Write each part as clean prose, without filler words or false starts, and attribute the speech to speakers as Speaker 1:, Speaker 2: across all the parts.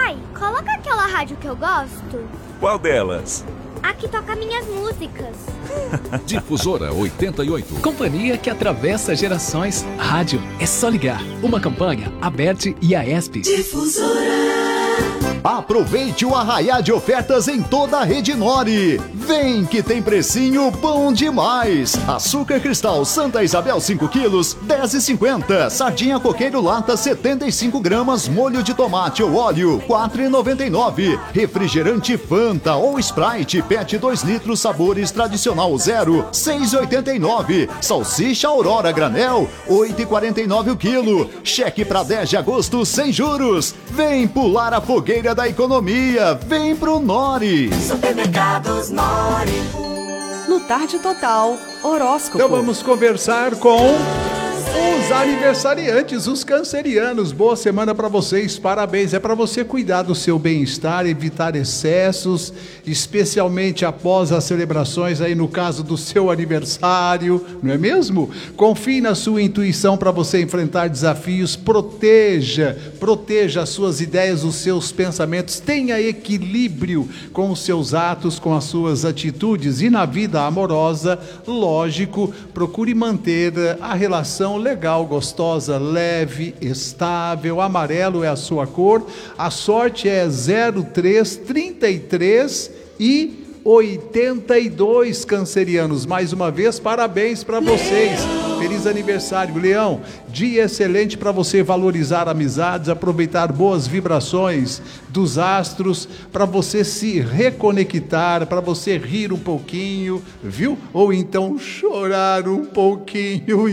Speaker 1: Pai, coloca aquela rádio que eu gosto.
Speaker 2: Qual delas?
Speaker 1: A que toca minhas músicas.
Speaker 3: Difusora 88.
Speaker 4: Companhia que atravessa gerações. Rádio é só ligar. Uma campanha, Aberte e Aesp.
Speaker 5: Difusora.
Speaker 6: Aproveite o arraiá de ofertas em toda a rede Nori. Vem que tem precinho bom demais. Açúcar cristal Santa Isabel 5 quilos, 10,50. Sardinha coqueiro lata 75 gramas, molho de tomate ou óleo, 4,99. Refrigerante Fanta ou Sprite PET 2 litros sabores tradicional 0, 6,89. Salsicha Aurora granel, 8,49 o quilo. Cheque para 10 de agosto sem juros. Vem pular a fogueira da economia. Vem pro Nori.
Speaker 5: Supermercados Nori.
Speaker 7: No Tarde Total, horóscopo.
Speaker 8: Então vamos conversar com os aniversariantes, os cancerianos. Boa semana para vocês, parabéns. É para você cuidar do seu bem-estar, evitar excessos, especialmente após as celebrações, aí no caso do seu aniversário, não é mesmo? Confie na sua intuição para você enfrentar desafios, proteja as suas ideias, os seus pensamentos, tenha equilíbrio com os seus atos, com as suas atitudes, e na vida amorosa, lógico, procure manter a relação legal, gostosa, leve, estável. Amarelo é a sua cor. A sorte é 03, 33 e 82, cancerianos. Mais uma vez, parabéns para vocês. Feliz aniversário, Leão. Dia excelente para você valorizar amizades, aproveitar boas vibrações dos astros, para você se reconectar, para você rir um pouquinho, viu? Ou então chorar um pouquinho.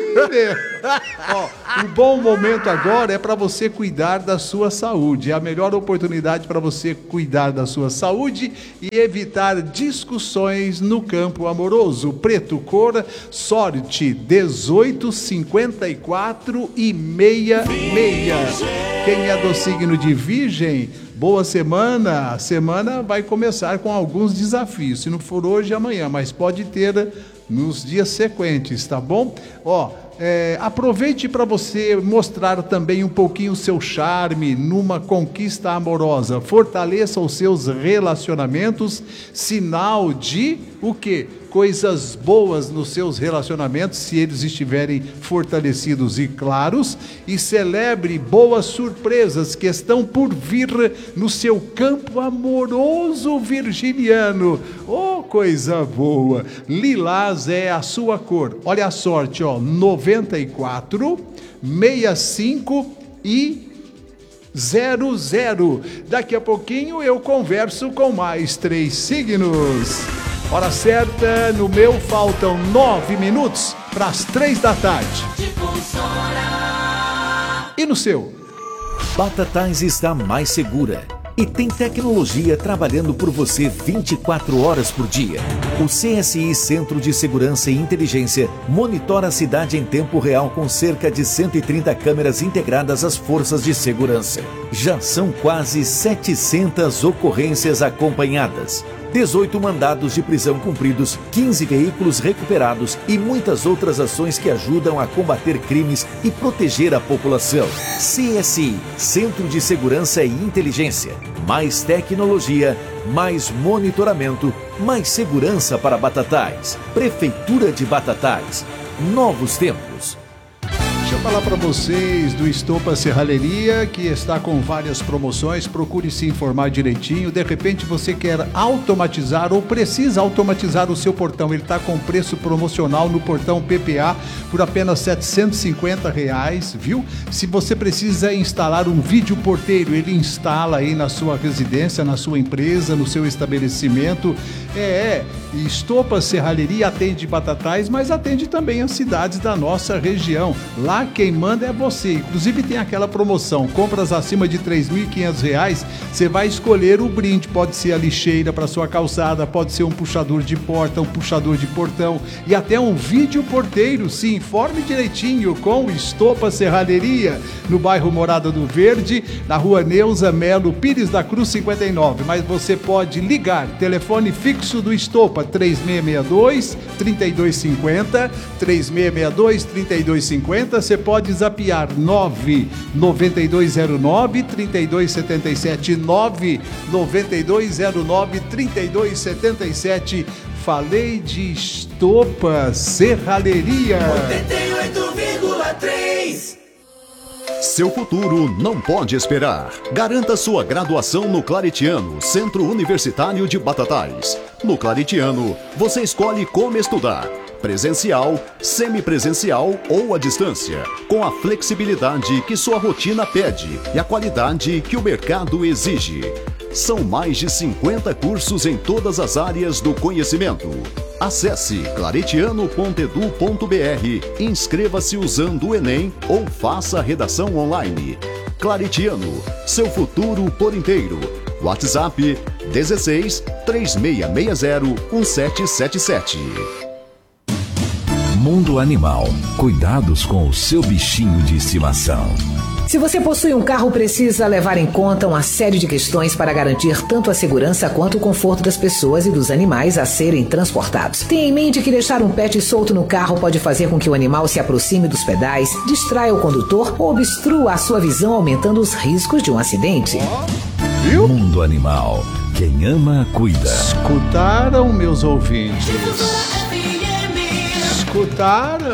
Speaker 8: O bom momento agora é para você cuidar da sua saúde. É a melhor oportunidade para você cuidar da sua saúde e evitar discussões no campo amoroso. Preto, cor, sorte 18, 54 e 66. Quem é do signo de Virgem, boa semana. A semana vai começar com alguns desafios. Se não for hoje, amanhã, mas pode ter nos dias sequentes, tá bom? Aproveite para você mostrar também um pouquinho o seu charme numa conquista amorosa. Fortaleça os seus relacionamentos, sinal de o quê? Coisas boas nos seus relacionamentos, se eles estiverem fortalecidos e claros, e celebre boas surpresas que estão por vir no seu campo amoroso virginiano. Oh, coisa boa! Lilás é a sua cor. Olha a sorte, 94, 65 e 00. Daqui a pouquinho eu converso com mais 3 signos. Hora certa, no meu faltam 9 minutos para as 3 da tarde. E no seu?
Speaker 9: Batatais está mais segura e tem tecnologia trabalhando por você 24 horas por dia. O CSI Centro de Segurança e Inteligência monitora a cidade em tempo real com cerca de 130 câmeras integradas às forças de segurança. Já são quase 700 ocorrências acompanhadas, 18 mandados de prisão cumpridos, 15 veículos recuperados e muitas outras ações que ajudam a combater crimes e proteger a população. CSI, Centro de Segurança e Inteligência. Mais tecnologia, mais monitoramento, mais segurança para Batatais. Prefeitura de Batatais. Novos tempos.
Speaker 8: Deixa eu falar para vocês do Estopa Serralheria, que está com várias promoções. Procure se informar direitinho. De repente você quer automatizar ou precisa automatizar o seu portão. Ele está com preço promocional no portão PPA por apenas R$750, viu? Se você precisa instalar um vídeo porteiro, ele instala aí na sua residência, na sua empresa, no seu estabelecimento. Estopa Serralheria atende Batatais, mas atende também as cidades da nossa região. Lá quem manda é você. Inclusive tem aquela promoção, compras acima de R$3.500, você vai escolher o brinde. Pode ser a lixeira para sua calçada, pode ser um puxador de porta, um puxador de portão e até um vídeo porteiro. Se informe direitinho com Estopa Serralheria, no bairro Morada do Verde, na rua Neuza Melo Pires da Cruz 59. Mas você pode ligar, telefone fixo do Estopa, 3662-3250, 3662-3250. você pode zapear 99209-3277, 99209-3277. Falei de Estopa Serralheria.
Speaker 5: 88,3.
Speaker 6: Seu futuro não pode esperar. Garanta sua graduação no Claretiano, Centro Universitário de Batatais. No Claretiano, você escolhe como estudar: presencial, semipresencial ou à distância, com a flexibilidade que sua rotina pede e a qualidade que o mercado exige. São mais de 50 cursos em todas as áreas do conhecimento. Acesse claretiano.edu.br, inscreva-se usando o Enem ou faça a redação online. Claretiano, seu futuro por inteiro. WhatsApp 16 3660 1777.
Speaker 9: Mundo Animal. Cuidados com o seu bichinho de estimação.
Speaker 2: Se você possui um carro, precisa levar em conta uma série de questões para garantir tanto a segurança quanto o conforto das pessoas e dos animais a serem transportados. Tenha em mente que deixar um pet solto no carro pode fazer com que o animal se aproxime dos pedais, distraia o condutor ou obstrua a sua visão, aumentando os riscos de um acidente.
Speaker 8: Viu?
Speaker 9: Mundo Animal. Quem ama, cuida.
Speaker 8: Escutaram, meus ouvintes? Escutaram?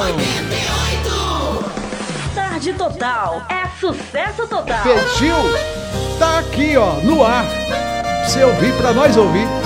Speaker 10: Tarde Total. É sucesso total.
Speaker 8: Pediu? Tá aqui, ó, no ar. Você ouvir, pra nós ouvir.